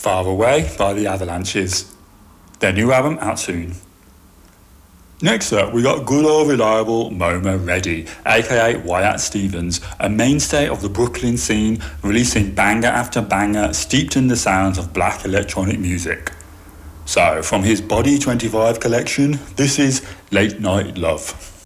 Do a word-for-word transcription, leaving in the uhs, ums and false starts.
Far Away by the Avalanches. Their new album out soon. Next up, we got good old reliable Moma Reddy, aka Wyatt Stevens, a mainstay of the Brooklyn scene, releasing banger after banger steeped in the sounds of black electronic music. So, from his Body twenty-five collection, this is Late Night Love.